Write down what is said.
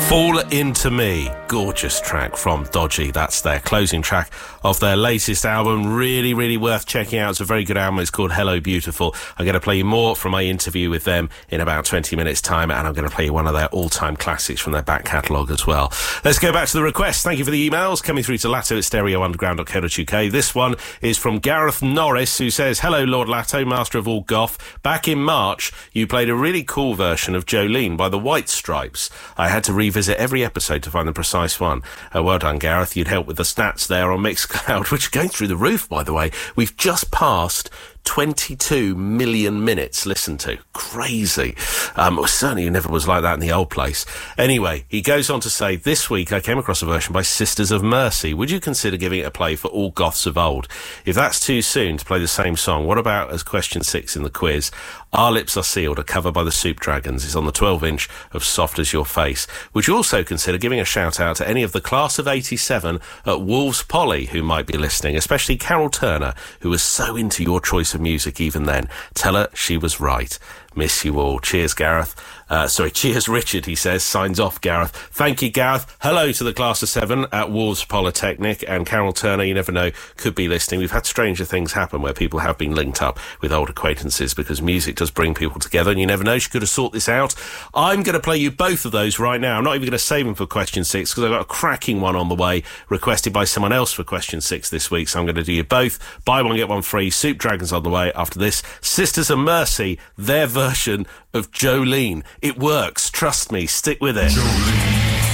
Fall Into Me, gorgeous track from Dodgy. That's their closing track of their latest album. Really, really worth checking out. It's a very good album. It's called Hello Beautiful. I'm going to play you more from my interview with them in about 20 minutes' time, and I'm going to play you one of their all-time classics from their back catalogue as well. Let's go back to the requests. Thank you for the emails coming through to Latto at stereounderground.co.uk. This one is from Gareth Norris, who says, "Hello, Lord Latto, master of all goth. Back in March, you played a really cool version of Jolene by the White Stripes. I had to revisit every episode to find the precise one." Well done, Gareth. You'd help with the stats there on Mixcloud, which are going through the roof, by the way. We've just passed 22 million minutes listened to. Crazy. Certainly never was like that in the old place. Anyway, he goes on to say, "This week I came across a version by Sisters of Mercy. Would you consider giving it a play for all goths of old? If that's too soon to play the same song, what about as question 6 in the quiz? Our Lips Are Sealed, a cover by the Soup Dragons, is on the 12-inch of Soft As Your Face. Would you also consider giving a shout-out to any of the class of 87 at Wolves Poly who might be listening, especially Carol Turner, who was so into your choice of music even then? Tell her she was right. Miss you all. Cheers, Gareth." Cheers, Richard, he says. Signs off, Gareth. Thank you, Gareth. Hello to the class of 7 at Wolves Polytechnic, and Carol Turner, you never know, could be listening. We've had stranger things happen where people have been linked up with old acquaintances because music does bring people together, and you never know, she could have sorted this out. I'm going to play you both of those right now. I'm not even going to save them for question 6 because I've got a cracking one on the way requested by someone else for question 6 this week, so I'm going to do you both. Buy one, get one free. Soup Dragons on the way after this. Sisters of Mercy, their version of Jolene. It works, trust me, stick with it. Jolene.